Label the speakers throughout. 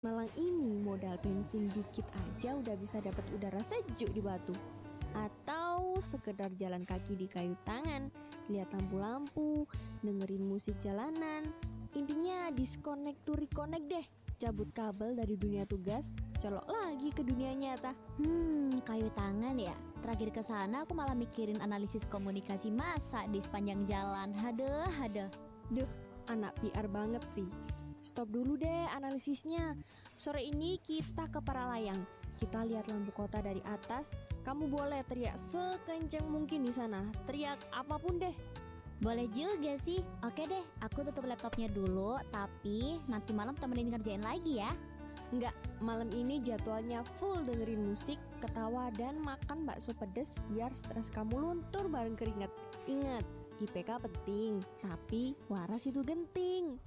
Speaker 1: Malang ini modal bensin dikit aja udah bisa dapat udara sejuk di Batu. Atau sekedar jalan kaki di kayu tangan, lihat lampu-lampu, dengerin musik jalanan. Intinya disconnect to reconnect deh. Cabut kabel dari dunia tugas, colok lagi ke dunia nyata.
Speaker 2: Kayu tangan ya. Terakhir ke sana aku malah mikirin analisis komunikasi massa di sepanjang jalan. Haduh.
Speaker 1: Duh, anak PR banget sih. Stop dulu deh analisisnya. Sore ini kita ke Paralayang. Kita lihat lampu kota dari atas. Kamu boleh teriak sekencang mungkin di sana. Teriak apapun deh.
Speaker 2: Boleh juga sih. Oke deh, aku tutup laptopnya dulu. Tapi nanti malam temenin ngerjain lagi ya.
Speaker 1: Enggak, malam ini jadwalnya full dengerin musik, ketawa, dan makan bakso pedes biar stres kamu luntur bareng keringat. Ingat, IPK penting, tapi waras itu genting.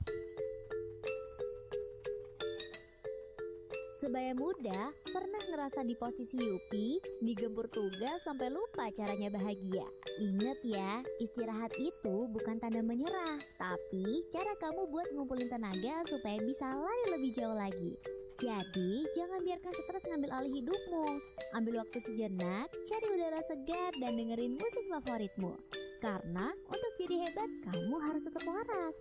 Speaker 2: Sebaya muda, pernah ngerasa di posisi Yupi, digempur tugas sampai lupa caranya bahagia. Ingat ya, istirahat itu bukan tanda menyerah, tapi cara kamu buat ngumpulin tenaga supaya bisa lari lebih jauh lagi. Jadi, jangan biarkan stres ngambil alih hidupmu. Ambil waktu sejenak, cari udara segar dan dengerin musik favoritmu. Karena untuk jadi hebat, kamu harus tetap waras.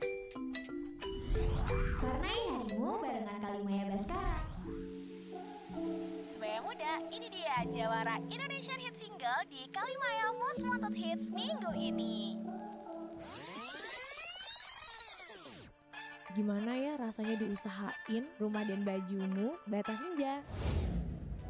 Speaker 2: Warnai harimu barengan Kalimaya Baskara.
Speaker 3: Sebaya muda, ini dia jawara Indonesian Hit Single di Kalimaya Most Wanted Hits minggu ini.
Speaker 4: Gimana ya rasanya diusahain rumah dan bajumu batas senja?